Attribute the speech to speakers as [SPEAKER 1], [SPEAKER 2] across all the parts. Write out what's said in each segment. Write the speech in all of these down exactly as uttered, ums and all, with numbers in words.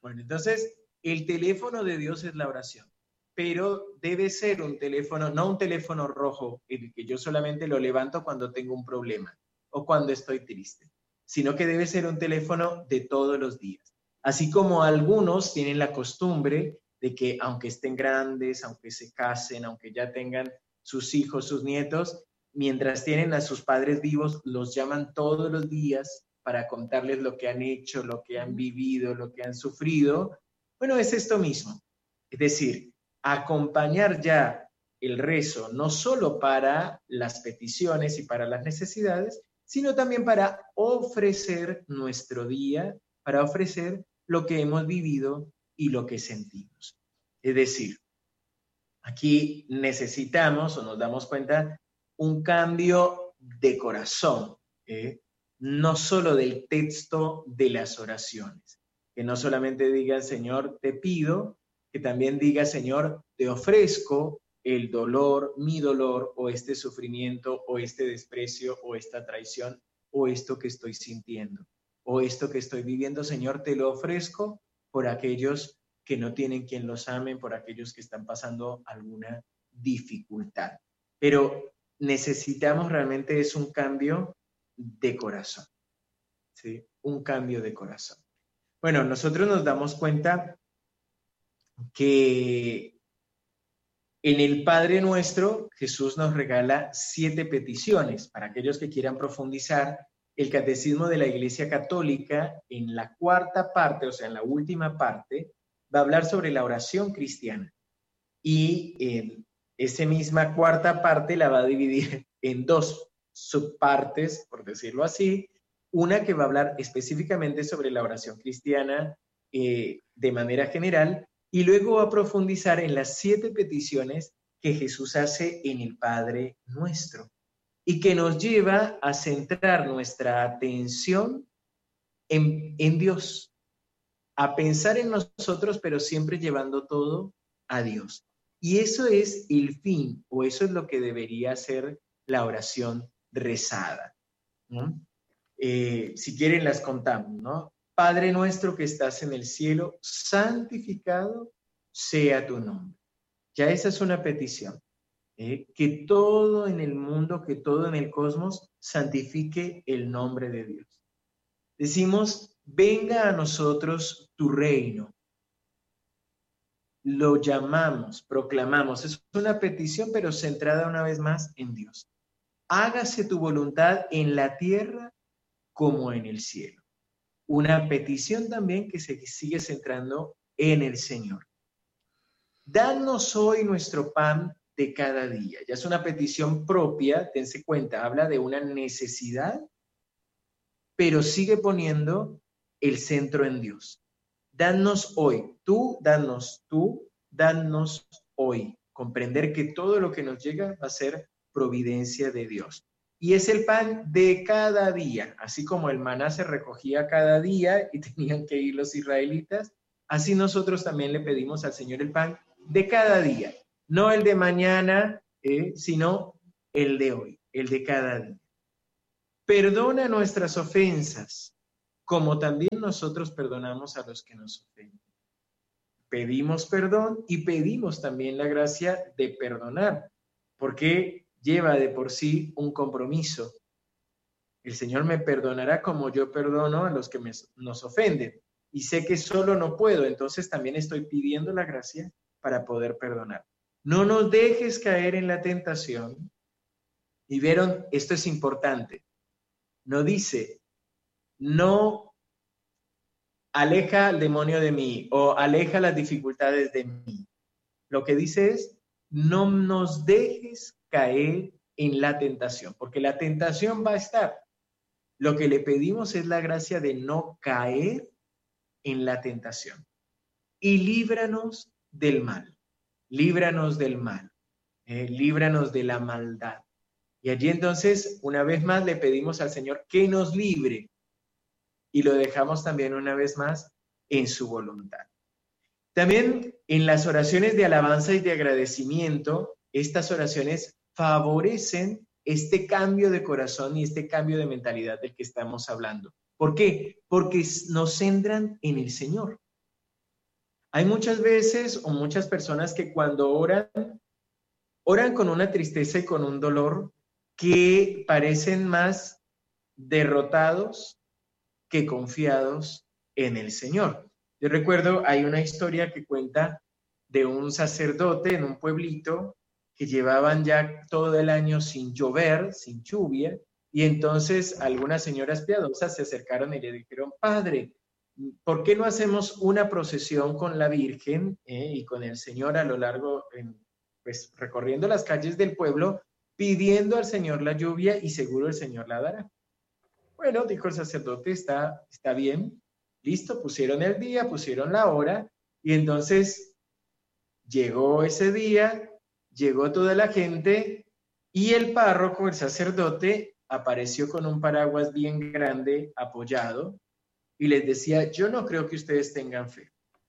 [SPEAKER 1] Bueno, entonces, el teléfono de Dios es la oración, pero debe ser un teléfono, no un teléfono rojo, el que yo solamente lo levanto cuando tengo un problema o cuando estoy triste, sino que debe ser un teléfono de todos los días. Así como algunos tienen la costumbre de que aunque estén grandes, aunque se casen, aunque ya tengan sus hijos, sus nietos, mientras tienen a sus padres vivos, los llaman todos los días para contarles lo que han hecho, lo que han vivido, lo que han sufrido. Bueno, es esto mismo. Es decir, acompañar ya el rezo, no solo para las peticiones y para las necesidades, sino también para ofrecer nuestro día, para ofrecer lo que hemos vivido y lo que sentimos. Es decir, aquí necesitamos o nos damos cuenta un cambio de corazón, ¿eh? No solo del texto de las oraciones, que no solamente diga Señor, te pido, que también diga Señor, te ofrezco el dolor, mi dolor, o este sufrimiento, o este desprecio, o esta traición, o esto que estoy sintiendo, o esto que estoy viviendo, Señor, te lo ofrezco por aquellos que no tienen quien los amen, por aquellos que están pasando alguna dificultad. Pero necesitamos realmente es un cambio de corazón, ¿sí? Un cambio de corazón. Bueno, nosotros nos damos cuenta que en el Padre Nuestro, Jesús nos regala siete peticiones. Para aquellos que quieran profundizar, el Catecismo de la Iglesia Católica, en la cuarta parte, o sea, en la última parte, va a hablar sobre la oración cristiana. Y eh, esa misma cuarta parte la va a dividir en dos subpartes, por decirlo así. Una que va a hablar específicamente sobre la oración cristiana eh, de manera general, y luego va a profundizar en las siete peticiones que Jesús hace en el Padre Nuestro y que nos lleva a centrar nuestra atención en, en Dios, a pensar en nosotros, pero siempre llevando todo a Dios. Y eso es el fin, o eso es lo que debería ser la oración rezada, ¿no? Eh, si quieren las contamos, ¿no? Padre nuestro que estás en el cielo, santificado sea tu nombre. Ya esa es una petición. ¿eh? Que todo en el mundo, que todo en el cosmos santifique el nombre de Dios. Decimos, venga a nosotros tu reino. Lo llamamos, proclamamos. Es una petición, pero centrada una vez más en Dios. Hágase tu voluntad en la tierra como en el cielo. Una petición también que se sigue centrando en el Señor. Danos hoy nuestro pan de cada día. Ya es una petición propia, dense cuenta, habla de una necesidad, pero sigue poniendo el centro en Dios. Danos hoy, tú, danos tú, danos hoy. Comprender que todo lo que nos llega va a ser providencia de Dios. Y es el pan de cada día, así como el maná se recogía cada día y tenían que ir los israelitas, así nosotros también le pedimos al Señor el pan de cada día, no el de mañana, eh, sino el de hoy, el de cada día. Perdona nuestras ofensas, como también nosotros perdonamos a los que nos ofenden. Pedimos perdón y pedimos también la gracia de perdonar, porque lleva de por sí un compromiso. El Señor me perdonará como yo perdono a los que me, nos ofenden. Y sé que solo no puedo, entonces también estoy pidiendo la gracia para poder perdonar. No nos dejes caer en la tentación. Y vieron, esto es importante. No dice, no aleja al demonio de mí o aleja las dificultades de mí. Lo que dice es, no nos dejes caer en la tentación, porque la tentación va a estar. Lo que le pedimos es la gracia de no caer en la tentación. Y líbranos del mal, líbranos del mal, eh, líbranos de la maldad. Y allí entonces, una vez más, le pedimos al Señor que nos libre y lo dejamos también una vez más en su voluntad. También en las oraciones de alabanza y de agradecimiento, estas oraciones favorecen este cambio de corazón y este cambio de mentalidad del que estamos hablando. ¿Por qué? Porque nos centran en el Señor. Hay muchas veces o muchas personas que cuando oran, oran con una tristeza y con un dolor que parecen más derrotados que confiados en el Señor. Yo recuerdo, hay una historia que cuenta de un sacerdote en un pueblito que llevaban ya todo el año sin llover, sin lluvia, y entonces algunas señoras piadosas se acercaron y le dijeron, padre, ¿por qué no hacemos una procesión con la Virgen eh, y con el Señor a lo largo, en, pues recorriendo las calles del pueblo, pidiendo al Señor la lluvia y seguro el Señor la dará? Bueno, dijo el sacerdote, está, está bien, listo, pusieron el día, pusieron la hora, y entonces llegó ese día, llegó toda la gente, y el párroco, el sacerdote, apareció con un paraguas bien grande, apoyado, y les decía, yo no creo que ustedes tengan fe.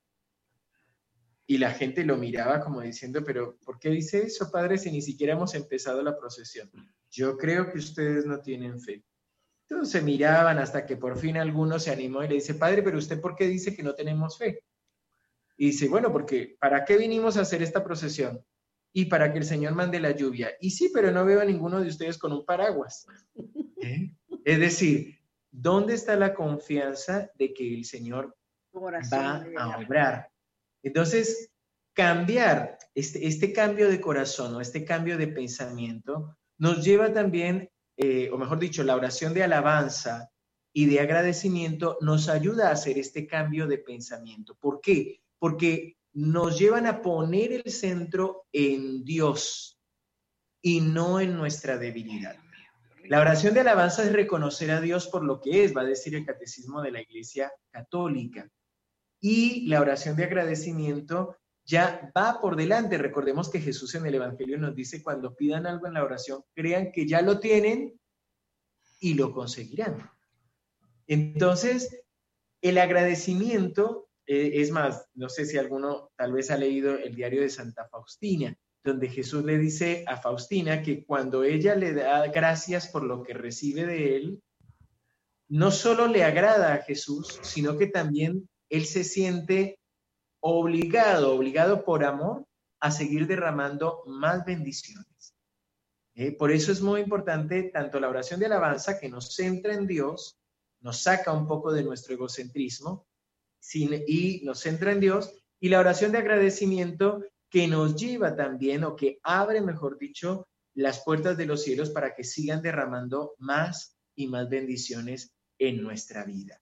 [SPEAKER 1] Y la gente lo miraba como diciendo, pero ¿por qué dice eso, padre, si ni siquiera hemos empezado la procesión? Yo creo que ustedes no tienen fe. Todos se miraban hasta que por fin alguno se animó y le dice, padre, pero usted ¿por qué dice que no tenemos fe? Y dice, bueno, porque ¿para qué vinimos a hacer esta procesión? Y para que el Señor mande la lluvia. Y sí, pero no veo a ninguno de ustedes con un paraguas. ¿Eh? Es decir, ¿dónde está la confianza de que el Señor va a obrar? Entonces, cambiar, este, este cambio de corazón o este cambio de pensamiento nos lleva también Eh, o mejor dicho, la oración de alabanza y de agradecimiento nos ayuda a hacer este cambio de pensamiento. ¿Por qué? Porque nos llevan a poner el centro en Dios y no en nuestra debilidad. La oración de alabanza es reconocer a Dios por lo que es, va a decir el Catecismo de la Iglesia Católica. Y la oración de agradecimiento ya va por delante. Recordemos que Jesús en el Evangelio nos dice, cuando pidan algo en la oración, crean que ya lo tienen y lo conseguirán. Entonces, el agradecimiento, eh, es más, no sé si alguno tal vez ha leído el diario de Santa Faustina, donde Jesús le dice a Faustina que cuando ella le da gracias por lo que recibe de él, no solo le agrada a Jesús, sino que también él se siente obligado, obligado por amor a seguir derramando más bendiciones. Eh, por eso es muy importante tanto la oración de alabanza, que nos centra en Dios, nos saca un poco de nuestro egocentrismo sin, y nos centra en Dios, y la oración de agradecimiento, que nos lleva también, o que abre, mejor dicho, las puertas de los cielos para que sigan derramando más y más bendiciones en nuestra vida.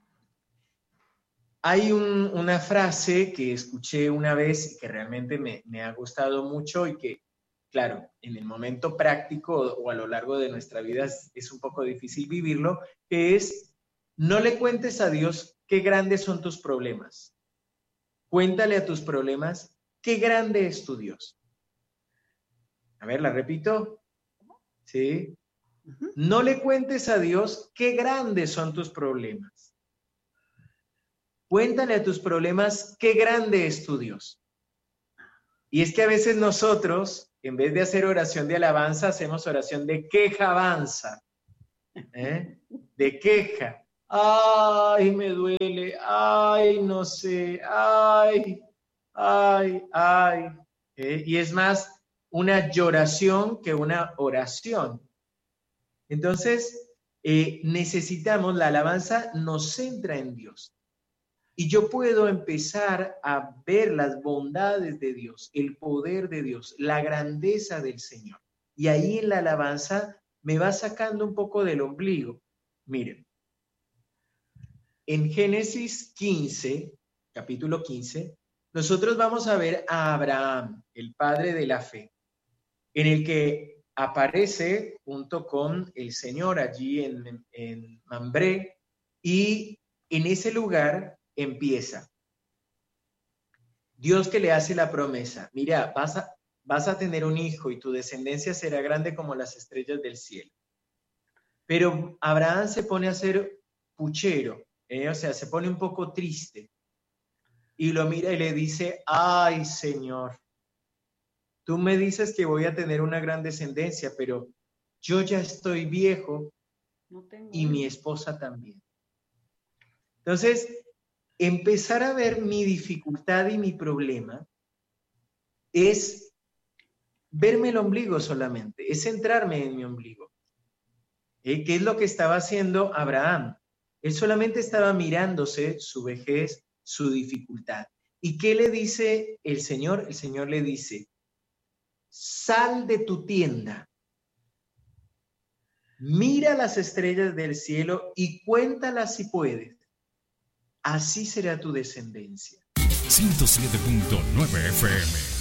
[SPEAKER 1] Hay un, una frase que escuché una vez y que realmente me, me ha gustado mucho y que, claro, en el momento práctico o a lo largo de nuestra vida es, es un poco difícil vivirlo, que es, no le cuentes a Dios qué grandes son tus problemas. Cuéntale a tus problemas qué grande es tu Dios. A ver, la repito. ¿Sí? No le cuentes a Dios qué grandes son tus problemas. Cuéntale a tus problemas qué grande es tu Dios. Y es que a veces nosotros, en vez de hacer oración de alabanza, hacemos oración de quejabanza, ¿eh? De queja. Ay, me duele, ay, no sé, ay, ay, ay. ¿Eh? Y es más una lloración que una oración. Entonces, eh, necesitamos, la alabanza nos centra en Dios. Y yo puedo empezar a ver las bondades de Dios, el poder de Dios, la grandeza del Señor. Y ahí en la alabanza me va sacando un poco del ombligo. Miren, en Génesis quince, capítulo quince, nosotros vamos a ver a Abraham, el padre de la fe, en el que aparece junto con el Señor allí en, en Mambré, y en ese lugar empieza. Dios que le hace la promesa, mira, vas a, vas a tener un hijo y tu descendencia será grande como las estrellas del cielo. Pero Abraham se pone a ser puchero, ¿eh? O sea, se pone un poco triste y lo mira y le dice, ay, Señor, tú me dices que voy a tener una gran descendencia, pero yo ya estoy viejo no tengo y mi esposa también. Entonces, empezar a ver mi dificultad y mi problema es verme el ombligo solamente, es centrarme en mi ombligo. ¿Eh? ¿Qué es lo que estaba haciendo Abraham? Él solamente estaba mirándose su vejez, su dificultad. ¿Y qué le dice el Señor? El Señor le dice, sal de tu tienda, mira las estrellas del cielo y cuéntalas si puedes. Así será tu descendencia.
[SPEAKER 2] ciento siete punto nueve F M